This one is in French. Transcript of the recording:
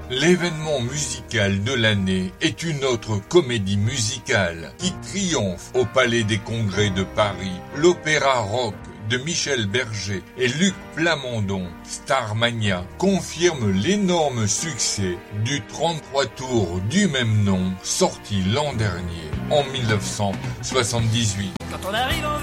L'événement musical de l'année est une autre comédie musicale qui triomphe au Palais des Congrès de Paris, l'opéra rock de Michel Berger et Luc Plamondon, Starmania, confirme l'énorme succès du 33 tours du même nom, sorti l'an dernier, en 1978. Quand on arrive en